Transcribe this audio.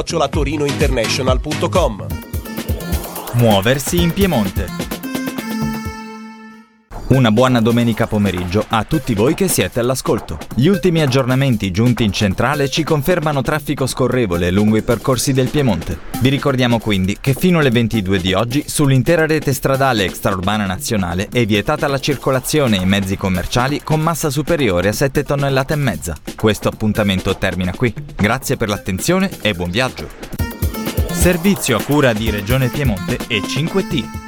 info@torinointernational.com. Muoversi in Piemonte. Una buona domenica pomeriggio a tutti voi che siete all'ascolto. Gli ultimi aggiornamenti giunti in centrale ci confermano traffico scorrevole lungo i percorsi del Piemonte. Vi ricordiamo quindi che fino alle 22 di oggi sull'intera rete stradale extraurbana nazionale è vietata la circolazione in mezzi commerciali con massa superiore a 7 tonnellate e mezza. Questo appuntamento termina qui. Grazie per l'attenzione e buon viaggio. Servizio a cura di Regione Piemonte e 5T.